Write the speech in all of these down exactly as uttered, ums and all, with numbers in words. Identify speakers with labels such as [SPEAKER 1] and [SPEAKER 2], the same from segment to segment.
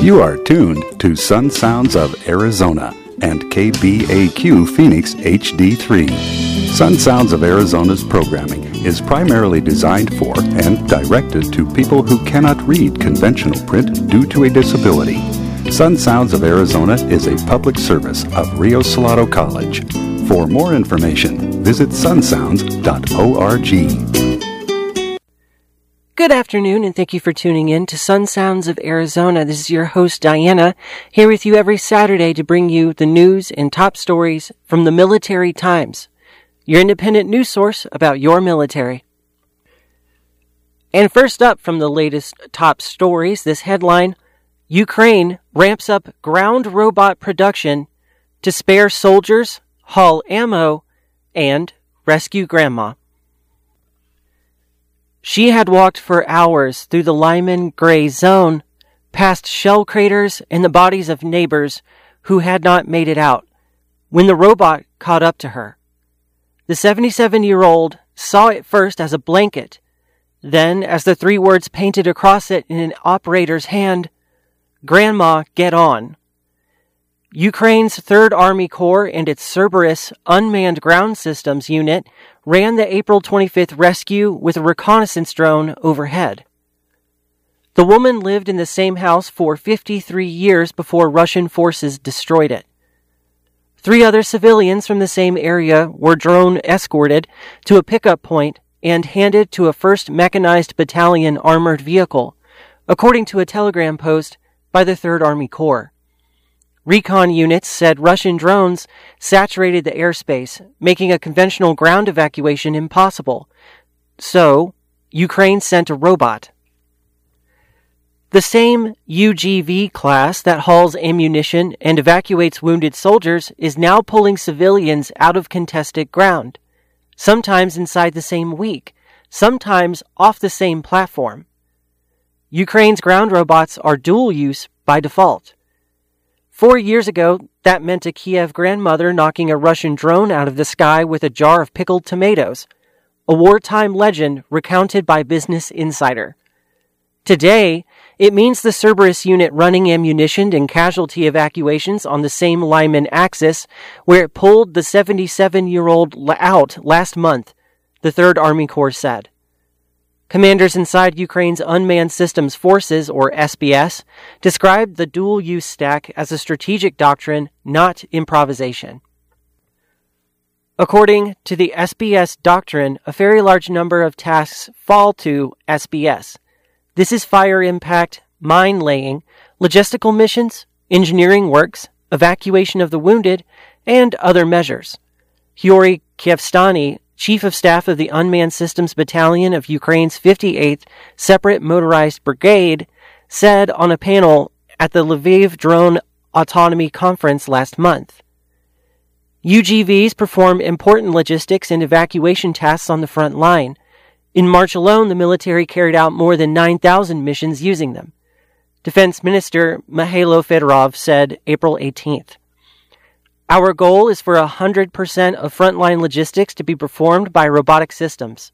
[SPEAKER 1] You are tuned to Sun Sounds of Arizona and K B A Q Phoenix H D three. Sun Sounds of Arizona's programming is primarily designed for and directed to people who cannot read conventional print due to a disability. Sun Sounds of Arizona is a public service of Rio Salado College. For more information, visit sun sounds dot org.
[SPEAKER 2] Good afternoon, and thank you for tuning in to Sun Sounds of Arizona. This is your host, Diana, here with you every Saturday to bring you the news and top stories from the Military Times, your independent news source about your military. And first up from the latest top stories, this headline: Ukraine ramps up ground robot production to spare soldiers, haul ammo, and rescue grandma. She had walked for hours through the Lyman gray zone, past shell craters and the bodies of neighbors who had not made it out, when the robot caught up to her. The seventy-seven-year-old saw it first as a blanket, then as the three words painted across it in an operator's hand: "Grandma, get on." Ukraine's third Army Corps and its Cerberus Unmanned Ground Systems unit ran the April twenty-fifth rescue with a reconnaissance drone overhead. The woman lived in the same house for fifty-three years before Russian forces destroyed it. Three other civilians from the same area were drone escorted to a pickup point and handed to a first Mechanized Battalion armored vehicle, according to a telegram post by the third Army Corps. Recon units said Russian drones saturated the airspace, making a conventional ground evacuation impossible. So, Ukraine sent a robot. The same U G V class that hauls ammunition and evacuates wounded soldiers is now pulling civilians out of contested ground, sometimes inside the same week, sometimes off the same platform. Ukraine's ground robots are dual use by default. Four years ago, that meant a Kiev grandmother knocking a Russian drone out of the sky with a jar of pickled tomatoes, a wartime legend recounted by Business Insider. Today, it means the Cerberus unit running ammunition and casualty evacuations on the same Lyman axis where it pulled the seventy-seven-year-old out last month, the third Army Corps said. Commanders inside Ukraine's Unmanned Systems Forces, or S B S, described the dual-use stack as a strategic doctrine, not improvisation. According to the S B S doctrine, a very large number of tasks fall to S B S. This is fire impact, mine laying, logistical missions, engineering works, evacuation of the wounded, and other measures. Yuri Kievstani, Chief of Staff of the Unmanned Systems Battalion of Ukraine's fifty-eighth Separate Motorized Brigade, said on a panel at the Lviv Drone Autonomy Conference last month. U G Vs perform important logistics and evacuation tasks on the front line. In March alone, the military carried out more than nine thousand missions using them. Defense Minister Mikhailo Fedorov said April eighteenth. Our goal is for one hundred percent of frontline logistics to be performed by robotic systems.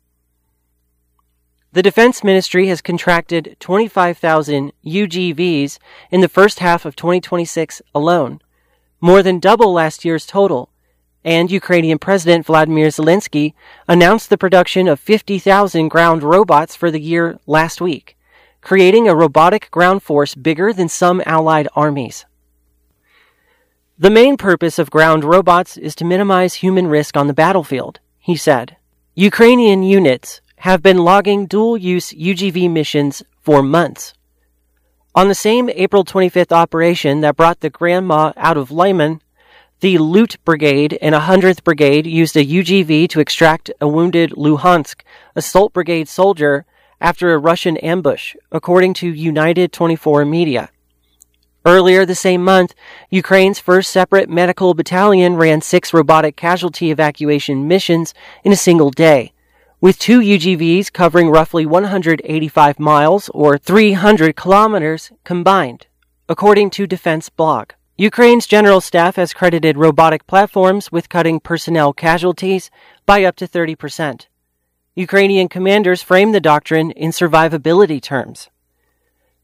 [SPEAKER 2] The Defense Ministry has contracted twenty-five thousand U G Vs in the first half of twenty twenty-six alone, more than double last year's total, and Ukrainian President Vladimir Zelensky announced the production of fifty thousand ground robots for the year last week, creating a robotic ground force bigger than some allied armies. The main purpose of ground robots is to minimize human risk on the battlefield, he said. Ukrainian units have been logging dual-use U G V missions for months. On the same April twenty-fifth operation that brought the grandma out of Lyman, the Loot Brigade and one hundredth Brigade used a U G V to extract a wounded Luhansk Assault Brigade soldier after a Russian ambush, according to United twenty-four Media. Earlier the same month, Ukraine's first Separate Medical Battalion ran six robotic casualty evacuation missions in a single day, with two U G Vs covering roughly one hundred eighty-five miles or three hundred kilometers combined, according to Defense Blog. Ukraine's General Staff has credited robotic platforms with cutting personnel casualties by up to thirty percent. Ukrainian commanders framed the doctrine in survivability terms.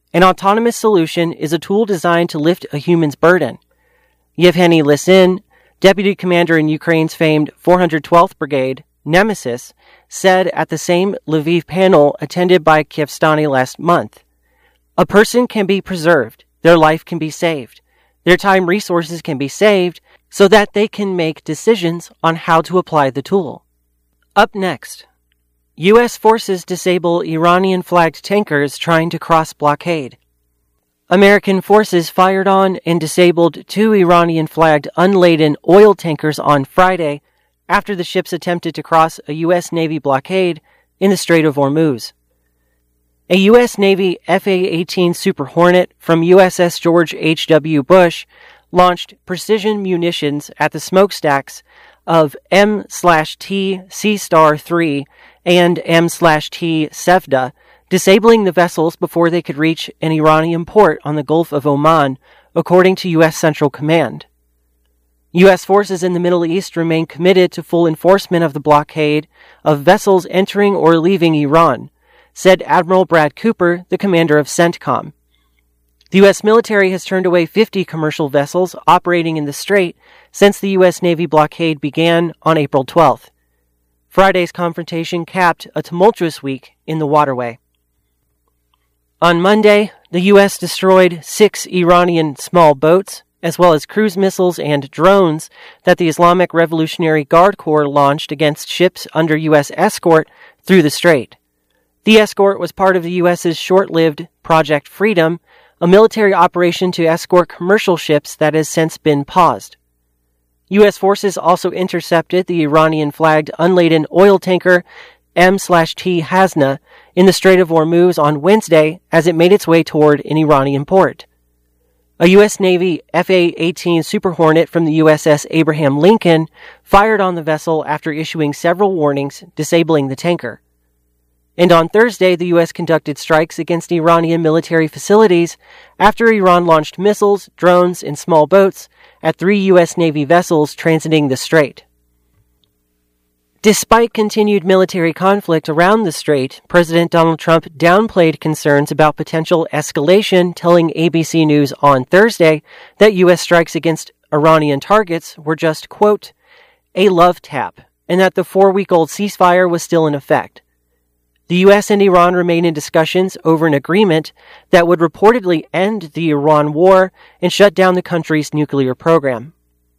[SPEAKER 2] An autonomous solution is a tool designed to lift a human's burden. Yevgeny Lysin, deputy commander in Ukraine's famed four hundred twelfth Brigade, Nemesis, said at the same Lviv panel attended by Kyivstani last month, "A person can be preserved, their life can be saved, their time resources can be saved so that they can make decisions on how to apply the tool." Up next, U S forces disable Iranian-flagged tankers trying to cross blockade. American forces fired on and disabled two Iranian-flagged unladen oil tankers on Friday after the ships attempted to cross a U S Navy blockade in the Strait of Hormuz. A U S Navy F A eighteen Super Hornet from U S S George H W Bush launched precision munitions at the smokestacks of M T Sea Star three and M T Sevda, disabling the vessels before they could reach an Iranian port on the Gulf of Oman, according to U S Central Command. U S forces in the Middle East remain committed to full enforcement of the blockade of vessels entering or leaving Iran, said Admiral Brad Cooper, the commander of CENTCOM. The U S military has turned away fifty commercial vessels operating in the strait since the U S Navy blockade began on April twelfth. Friday's confrontation capped a tumultuous week in the waterway. On Monday, the U S destroyed six Iranian small boats, as well as cruise missiles and drones that the Islamic Revolutionary Guard Corps launched against ships under U S escort through the strait. The escort was part of the U S's short-lived Project Freedom, a military operation to escort commercial ships that has since been paused. U S forces also intercepted the Iranian-flagged unladen oil tanker M T Hasna in the Strait of Hormuz on Wednesday as it made its way toward an Iranian port. A U S Navy F A eighteen Super Hornet from the U S S Abraham Lincoln fired on the vessel after issuing several warnings, disabling the tanker. And on Thursday, the U S conducted strikes against Iranian military facilities after Iran launched missiles, drones, and small boats at three U S Navy vessels transiting the strait. Despite continued military conflict around the strait, President Donald Trump downplayed concerns about potential escalation, telling A B C News on Thursday that U S strikes against Iranian targets were just, quote, a love tap, and that the four-week-old ceasefire was still in effect. The U S and Iran remain in discussions over an agreement that would reportedly end the Iran war and shut down the country's nuclear program.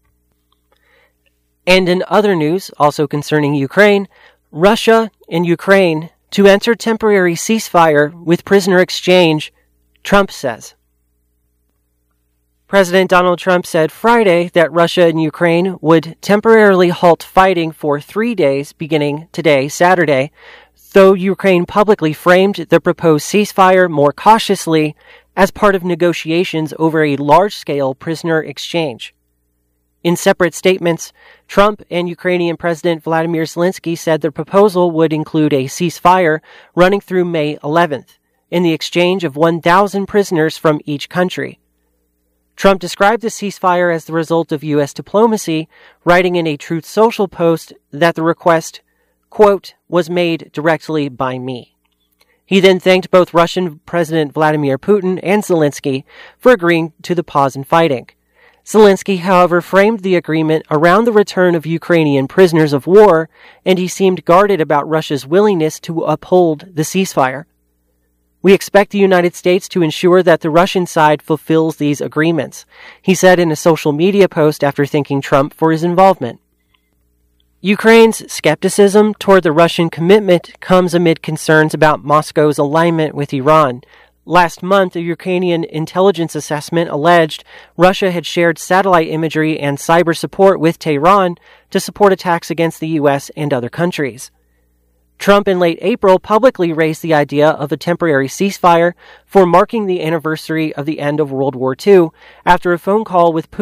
[SPEAKER 2] And in other news, also concerning Ukraine, Russia and Ukraine to enter temporary ceasefire with prisoner exchange, Trump says. President Donald Trump said Friday that Russia and Ukraine would temporarily halt fighting for three days beginning today, Saturday, though Ukraine publicly framed the proposed ceasefire more cautiously as part of negotiations over a large-scale prisoner exchange. In separate statements, Trump and Ukrainian President Vladimir Zelensky said the proposal would include a ceasefire running through May eleventh, in the exchange of one thousand prisoners from each country. Trump described the ceasefire as the result of U S diplomacy, writing in a Truth Social post that the request, quote, was made directly by me. He then thanked both Russian President Vladimir Putin and Zelensky for agreeing to the pause in fighting. Zelensky, however, framed the agreement around the return of Ukrainian prisoners of war, and he seemed guarded about Russia's willingness to uphold the ceasefire. We expect the United States to ensure that the Russian side fulfills these agreements, he said in a social media post after thanking Trump for his involvement. Ukraine's skepticism toward the Russian commitment comes amid concerns about Moscow's alignment with Iran. Last month, a Ukrainian intelligence assessment alleged Russia had shared satellite imagery and cyber support with Tehran to support attacks against the U S and other countries. Trump in late April publicly raised the idea of a temporary ceasefire for marking the anniversary of the end of World War Two after a phone call with Putin